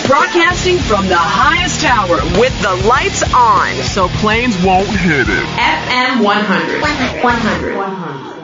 Broadcasting from the highest tower with the lights on, so planes won't hit it. FM 100. 100. 100.